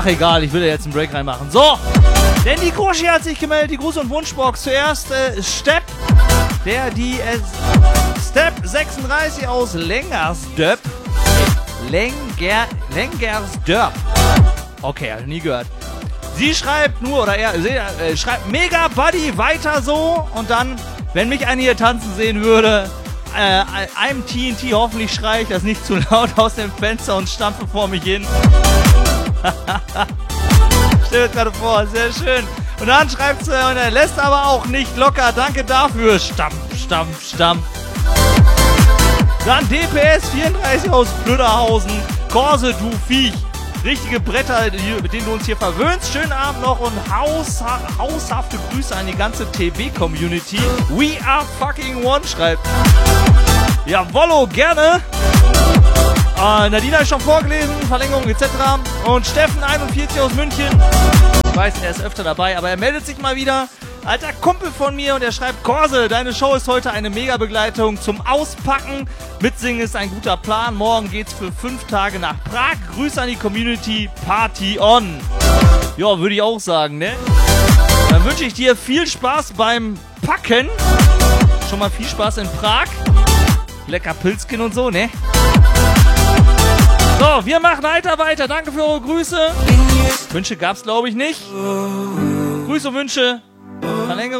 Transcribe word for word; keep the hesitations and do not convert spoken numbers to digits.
Ach egal, ich will ja jetzt einen Break reinmachen. So, denn die Koshi hat sich gemeldet, die Gruß- und Wunschbox. Zuerst äh, Stepp, der die äh, Step sechsunddreißig aus Lengersdörp. Lenger, Lengersdörp. Okay, hab ich nie gehört. Sie schreibt nur, oder er äh, schreibt Mega Buddy, weiter so. Und dann, wenn mich einer hier tanzen sehen würde, äh, einem T N T, hoffentlich schreie ich das nicht zu laut aus dem Fenster und stampfe vor mich hin. Stell dir gerade vor, sehr schön. Und dann schreibt sie, und er lässt aber auch nicht locker. Danke dafür. Stampf, stampf, stampf. Dann D P S vierunddreißig aus Blöderhausen. Korse, du Viech. Richtige Bretter, mit denen du uns hier verwöhnst. Schönen Abend noch und hausha- haushafte Grüße an die ganze T B-Community. We are fucking one, schreibt. Jawollo, gerne. Äh, Nadina ist schon vorgelesen, Verlängerung et cetera. Und Steffen einundvierzig aus München. Ich weiß, er ist öfter dabei, aber er meldet sich mal wieder. Alter Kumpel von mir, und er schreibt: Korse, deine Show ist heute eine Mega-Begleitung zum Auspacken. Mitsingen ist ein guter Plan. Morgen geht's für fünf Tage nach Prag. Grüße an die Community. Party on. Ja, würde ich auch sagen, ne? Dann wünsche ich dir viel Spaß beim Packen. Schon mal viel Spaß in Prag. Lecker Pilzchen und so, ne? So, wir machen weiter, weiter. Danke für eure Grüße. Wünsche gab's, glaube ich, nicht. Grüße und Wünsche. Verlängerung.